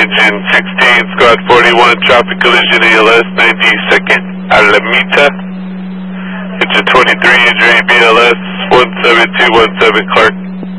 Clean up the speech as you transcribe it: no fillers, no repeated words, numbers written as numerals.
engine 16, squad 41, traffic collision ALS 92nd, Alameda. Engine 23, injury BLS 17217 Clark.